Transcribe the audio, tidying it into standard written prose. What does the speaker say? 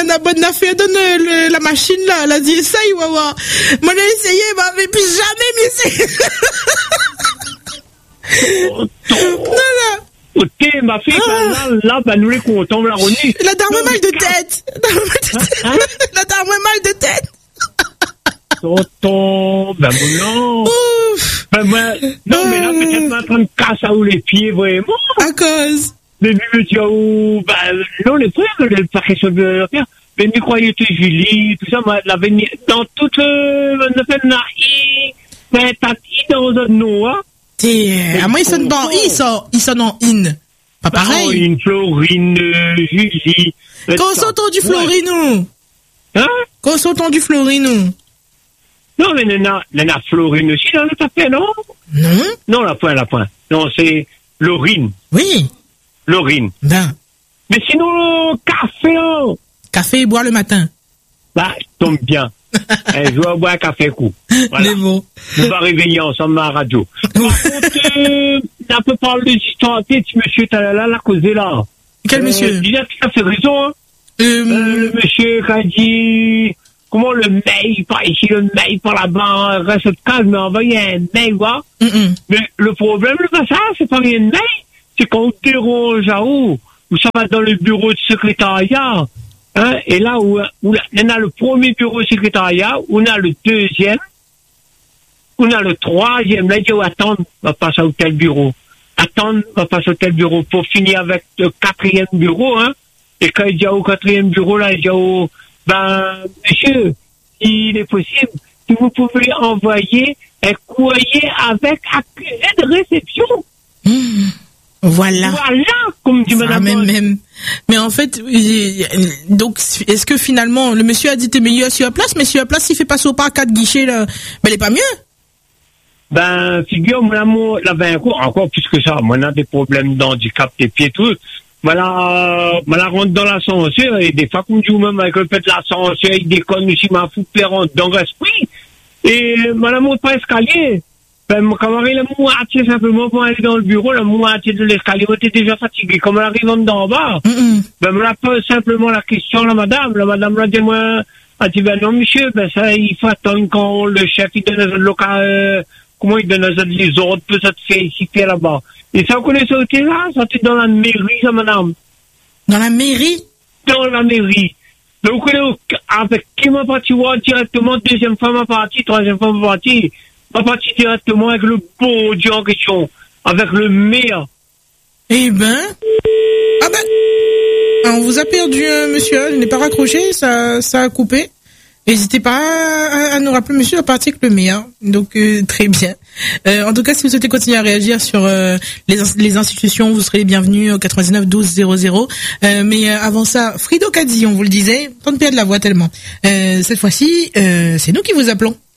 la bonne affaire, donne la machine là, elle a dit essaye, wawa. Moi j'ai essayé, mais puis jamais non. Ok, ma fille, là, nous les comptons, la Ronnie. La dame a mal de tête. La dame a mal de tête. Tonton, ben non. Ouf. Ben moi, non, mais là, peut-être en train de casser à où les pieds, vraiment. À cause. Mais lui me dit, oh, ben, non, les frères, pas question de leur faire. Mais nous croyez que Julie, tout ça, moi, l'avait mis dans toute, on appelle naï, ben, tati dans un nom, hein. À moi, ils sont dans ils sont en in. Pas pareil. Une Florine, Julie. Quand s'entend du Florine, hein? Quand s'entend du Florine, non, mais Nana Florine aussi dans le café, non? Non. Non, la point. Non, c'est Laurine. Oui. Laurine. Ben. Mais sinon, café, hein? Café et boire le matin. Bah, tombe bien. Je vais boire un café coup. Voilà. Mais bon. On va réveiller ensemble à la radio. Par contre, on peut parler de l'histoire, petit monsieur, t'as là, causé là. Quel monsieur? Il a tout à fait raison, hein. Le monsieur qui a dit, comment le mail par ici, le mail par là-bas, reste calme, mais envoyez un mail, quoi. Mais le problème, c'est pas rien de mail, c'est qu'on dérange à où ça va dans le bureau de secrétariat, hein, et là où on a le premier bureau de secrétariat, on a le deuxième, on a le troisième, là, il dit, attendre, on va passer au tel bureau. Attendre, on va passer au tel bureau pour finir avec le quatrième bureau, hein. Et quand il dit au quatrième bureau, là, il dit monsieur, il est possible, si vous pouvez envoyer un courrier avec accusé de réception. Voilà, comme dit madame. Même. Mais en fait, donc, est-ce que finalement, le monsieur a dit t'es meilleur sur la place, mais sur la place, il fait passer au pas 4 guichets, là. Mais il est pas mieux? Ben, figure, mon amour, là, ben, encore plus que ça. Moi, on a des problèmes d'handicap des pieds, tout. Voilà, rentre dans l'ascenseur, et des fois, comme je dis, même avec le fait de l'ascenseur, il déconne aussi, ma fou pérante dans l'esprit. Et, madame, monte pas escalier. Ben, quand on arrive la moitié simplement pour aller dans le bureau, la moitié de l'escalier, on était déjà fatigué. Comme on arrive en dedans en bas, ben, me la pose simplement la question, la madame l'a dit, moi, elle dit, ben, non, monsieur, ben, ça, il faut attendre quand le chef, il donne le local, comment il donne les ordres, peut ça te fait ici, fait là-bas. Et ça, on connaît ça, là, ça, c'est dans la mairie, ça, madame. Dans la mairie? Dans la mairie. Donc, vous connaissez, avec qui m'a parti voir directement, deuxième fois m'a parti, troisième fois m'a parti directement avec le bon Dieu en question, avec le maire. Eh ben, on vous a perdu, monsieur, je n'ai pas raccroché, ça a coupé. N'hésitez pas à nous rappeler, monsieur, à partir avec le meilleur. Donc, très bien. En tout cas, si vous souhaitez continuer à réagir sur les institutions, vous serez les bienvenus au 99 12 00. Mais avant ça, Frido Cadzi, on vous le disait, tant de perdre la voix tellement. Cette fois-ci, c'est nous qui vous appelons.